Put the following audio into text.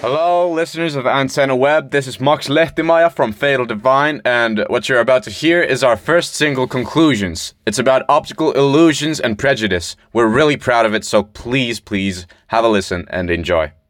Hello, listeners of Antenna Web. This is Max Lehtimaja from Fatal Divine, and what you're about to hear is our first single, Conclusions. It's about optical illusions and prejudice. We're really proud of it, so please have a listen and enjoy.